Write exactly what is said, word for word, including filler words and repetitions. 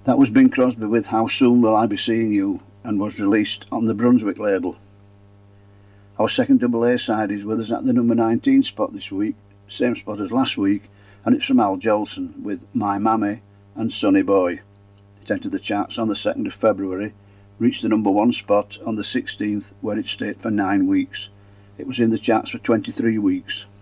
That was Bing Crosby with How Soon Will I Be Seeing You, and was released on the Brunswick label. Our second double A side is with us at the number nineteen spot this week, same spot as last week, and it's from Al Jolson with My Mammy and Sonny Boy. It entered the charts on the second of February, reached the number one spot on the sixteenth, where it stayed for nine weeks. It was in the charts for twenty-three weeks.